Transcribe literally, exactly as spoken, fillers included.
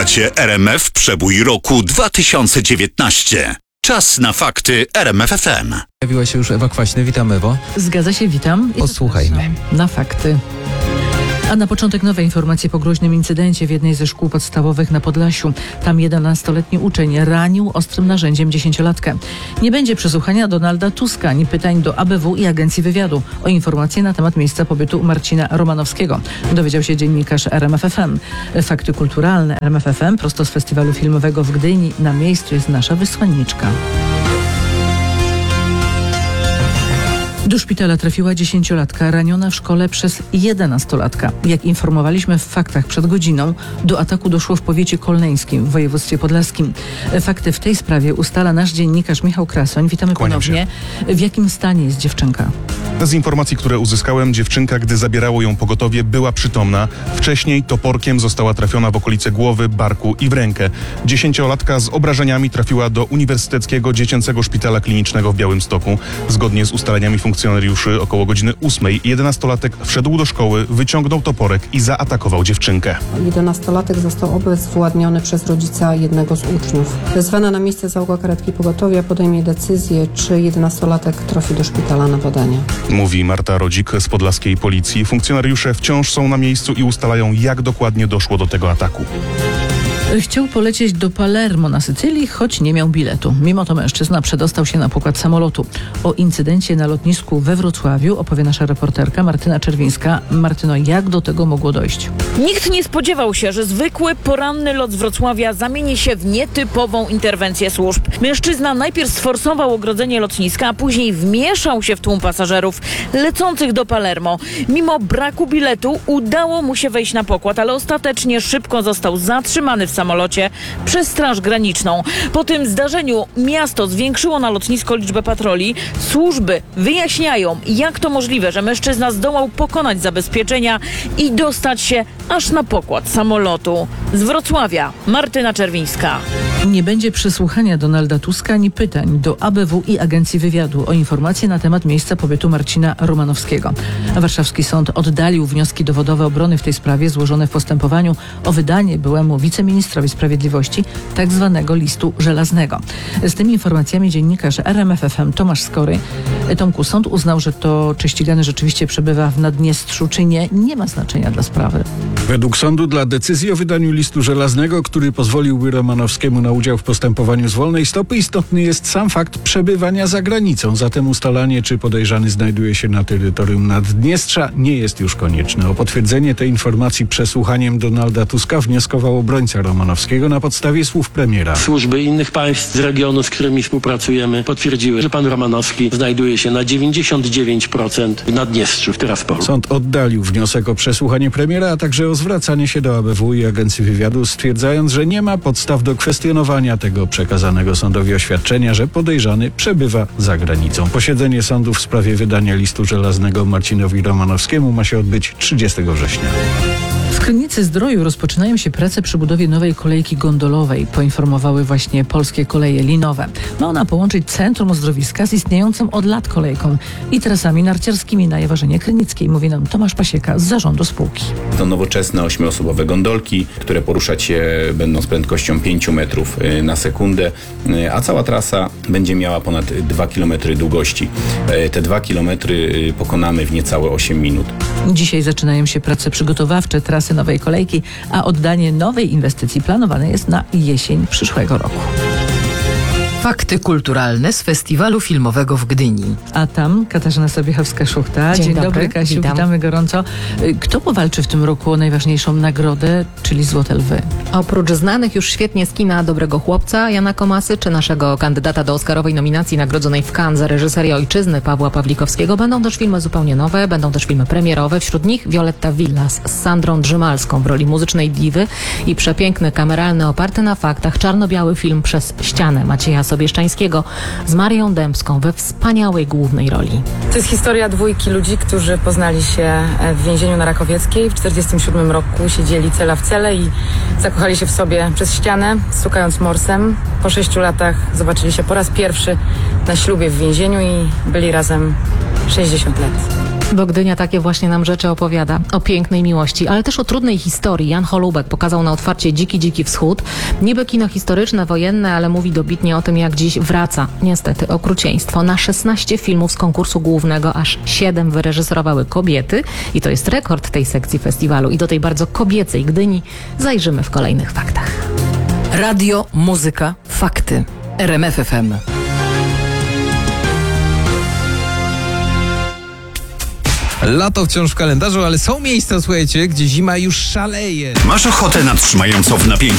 Słuchacie R M F Przebój roku dwa tysiące dziewiętnaście. Czas na fakty R M F F M. Pojawiła się już Ewa Kwaśny. Witam, Ewo. Zgadza się, witam. I posłuchajmy. Na fakty. A na początek nowe informacje po groźnym incydencie w jednej ze szkół podstawowych na Podlasiu. Tam jedenastoletni uczeń ranił ostrym narzędziem dziesięciolatkę. Nie będzie przesłuchania Donalda Tuska ani pytań do A B W i Agencji Wywiadu o informacje na temat miejsca pobytu Marcina Romanowskiego. Dowiedział się dziennikarz R M F F M. Fakty kulturalne R M F F M prosto z festiwalu filmowego w Gdyni. Na miejscu jest nasza wysłanniczka. Do szpitala trafiła dziesięciolatka raniona w szkole przez jedenastolatka. Jak informowaliśmy w faktach przed godziną, do ataku doszło w powiecie kolneńskim w województwie podlaskim. Fakty w tej sprawie ustala nasz dziennikarz Michał Krasoń. Witamy Kłaniam ponownie. się. W jakim stanie jest dziewczynka? Z informacji, które uzyskałem, dziewczynka, gdy zabierało ją pogotowie, była przytomna. Wcześniej toporkiem została trafiona w okolice głowy, barku i w rękę. Dziesięciolatka z obrażeniami trafiła do Uniwersyteckiego Dziecięcego Szpitala Klinicznego w Białymstoku. Zgodnie z ustaleniami funkcjonariuszy około godziny ósmej jedenastolatek wszedł do szkoły, wyciągnął toporek i zaatakował dziewczynkę. jedenastolatek został obezwładniony przez rodzica jednego z uczniów. Wezwana na miejsce załoga karetki pogotowia podejmie decyzję, czy jedenastolatek trafi do szpitala na badania. Mówi Marta Rodzik z podlaskiej policji. Funkcjonariusze wciąż są na miejscu i ustalają, jak dokładnie doszło do tego ataku. Chciał polecieć do Palermo na Sycylii, choć nie miał biletu. Mimo to mężczyzna przedostał się na pokład samolotu. O incydencie na lotnisku we Wrocławiu opowie nasza reporterka Martyna Czerwińska. Martyno, jak do tego mogło dojść? Nikt nie spodziewał się, że zwykły poranny lot z Wrocławia zamieni się w nietypową interwencję służb. Mężczyzna najpierw sforsował ogrodzenie lotniska, a później wmieszał się w tłum pasażerów lecących do Palermo. Mimo braku biletu udało mu się wejść na pokład, ale ostatecznie szybko został zatrzymany w samolocie przez Straż Graniczną. Po tym zdarzeniu miasto zwiększyło na lotnisko liczbę patroli. Służby wyjaśniają, jak to możliwe, że mężczyzna zdołał pokonać zabezpieczenia i dostać się aż na pokład samolotu. Z Wrocławia Martyna Czerwińska. Nie będzie przesłuchania Donalda Tuska ani pytań do A B W i Agencji Wywiadu o informacje na temat miejsca pobytu Marcina Romanowskiego. Warszawski sąd oddalił wnioski dowodowe obrony w tej sprawie złożone w postępowaniu o wydanie byłemu wiceministrowi sprawiedliwości tak zwanego listu żelaznego. Z tymi informacjami dziennikarz R M F F M Tomasz Skory. Tomku, sąd uznał, że to, czy ścigany rzeczywiście przebywa w Naddniestrzu, czy nie, nie ma znaczenia dla sprawy. Według sądu dla decyzji o wydaniu listu żelaznego, który pozwoliłby Romanowskiemu na udział w postępowaniu z wolnej stopy, istotny jest sam fakt przebywania za granicą. Zatem ustalanie, czy podejrzany znajduje się na terytorium Naddniestrza, nie jest już konieczne. O potwierdzenie tej informacji przesłuchaniem Donalda Tuska wnioskował obrońca Romanowskiego na podstawie słów premiera. Służby innych państw z regionu, z którymi współpracujemy, potwierdziły, że pan Romanowski znajduje się na dziewięćdziesiąt dziewięć procent w Naddniestrzu, w Tyraspolu. Sąd oddalił wniosek o przesłuchanie premiera, a także o zwracanie się do A B W i Agencji Wywiadu, stwierdzając, że nie ma podstaw do kwestionowania tego przekazanego sądowi oświadczenia, że podejrzany przebywa za granicą. Posiedzenie sądu w sprawie wydania listu żelaznego Marcinowi Romanowskiemu ma się odbyć trzydziestego września. W Krynicy Zdroju rozpoczynają się prace przy budowie nowej kolejki gondolowej, poinformowały właśnie Polskie Koleje Linowe. Ma ona połączyć centrum uzdrowiska z istniejącą od lat kolejką i trasami narciarskimi na Jaworzynie Krynickiej, mówi nam Tomasz Pasieka z zarządu spółki. To nowoczesne ośmioosobowe gondolki, które poruszać się będą z prędkością pięć metrów na sekundę, a cała trasa będzie miała ponad dwa kilometry długości. Te dwa kilometry pokonamy w niecałe osiem minut. Dzisiaj zaczynają się prace przygotowawcze trasy nowej kolejki, a oddanie nowej inwestycji planowane jest na jesień przyszłego roku. Fakty kulturalne z Festiwalu Filmowego w Gdyni. A tam Katarzyna Sobiechowska-Szuchta. Dzień, Dzień dobry, dobry, Kasiu, witam. witamy gorąco. Kto powalczy w tym roku o najważniejszą nagrodę, czyli Złote Lwy? Oprócz znanych już świetnie z kina Dobrego Chłopca Jana Komasy, czy naszego kandydata do Oscarowej nominacji nagrodzonej w Cannes za reżyserię Ojczyzny Pawła Pawlikowskiego, będą też filmy zupełnie nowe, będą też filmy premierowe. Wśród nich Violetta Villas z Sandrą Drzymalską w roli muzycznej diwy i przepiękny, kameralny, oparty na faktach, czarno-biały film Przez ścianę Macieja Sobieszczańskiego z Marią Dębską we wspaniałej głównej roli. To jest historia dwójki ludzi, którzy poznali się w więzieniu na Rakowieckiej. W czterdziestym siódmym roku siedzieli cela w cele i zakochali się w sobie przez ścianę, stukając morsem. Po sześciu latach zobaczyli się po raz pierwszy na ślubie w więzieniu i byli razem sześćdziesiąt lat. Bo Gdynia takie właśnie nam rzeczy opowiada. O pięknej miłości, ale też o trudnej historii. Jan Holubek pokazał na otwarcie Dziki, Dziki Wschód. Niby kino historyczne, wojenne, ale mówi dobitnie o tym, jak dziś wraca, niestety, okrucieństwo. Na szesnaście filmów z konkursu głównego aż siedem wyreżyserowały kobiety i to jest rekord tej sekcji festiwalu. I do tej bardzo kobiecej Gdyni zajrzymy w kolejnych faktach. Radio, muzyka, fakty. R M F F M. Lato wciąż w kalendarzu, ale są miejsca, słuchajcie, gdzie zima już szaleje. Masz ochotę na trzymającą w napięciu